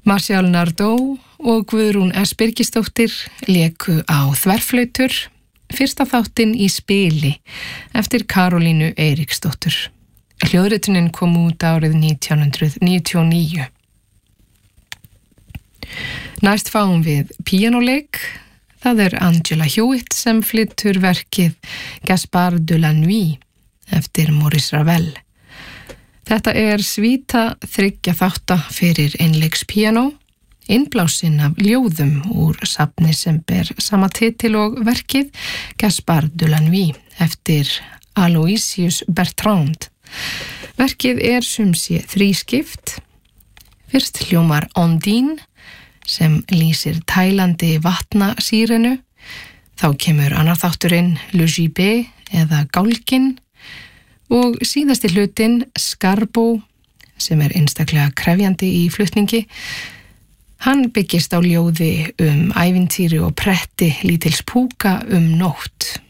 Martial Nardot og Guðrún S. Birgisdóttir léku á þverflautur, fyrsta þáttinn í spili eftir Karolínu Eiríksdóttur. Hljóðritunin kom út árið 1999. Næst fáum við píanóleik. Það Angela Hewitt sem flytur verkið Gaspard de la Nuit eftir Maurice Ravel. Þetta svíta 3 þátta fyrir einleikspíanó, innblásinn af ljóðum úr safni sem ber sama titil og verkið Gaspard de la Nuit eftir Aloysius Bertrand. Verkið sumsé þrískipt. Fyrst hljómar Ondine sem lýsir tælandi vatnasýrenu. Þá kemur annar þátturinn Le Gibet eða Gálginn og síðasti hlutinn Skarbó sem einstaklega krefjandi í flutningi. Hann byggist á ljóði ævintýri og pretti lítils púka nótt.